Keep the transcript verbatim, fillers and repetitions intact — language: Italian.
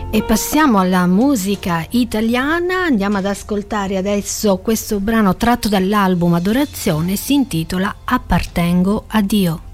E passiamo alla musica italiana, andiamo ad ascoltare adesso questo brano tratto dall'album Adorazione, si intitola Appartengo a Dio.